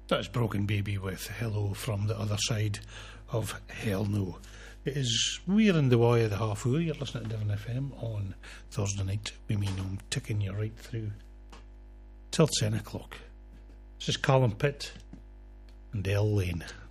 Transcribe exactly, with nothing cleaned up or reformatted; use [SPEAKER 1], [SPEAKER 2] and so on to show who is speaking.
[SPEAKER 1] That's Broken Baby with Hello from the Other Side of Hell No. It is We're in the Way of the Half Hour. You're listening to Devon F M on Thursday night. We mean I'm ticking you right through till ten o'clock. This is Callum Pitt and Elle Lane.